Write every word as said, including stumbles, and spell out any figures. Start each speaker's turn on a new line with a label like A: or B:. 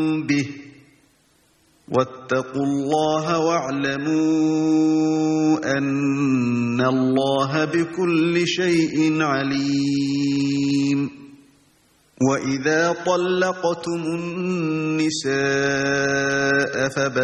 A: به واتقوا الله واعلموا أن الله بكل شيء عليم وإذا طلقتم النساء فبلغن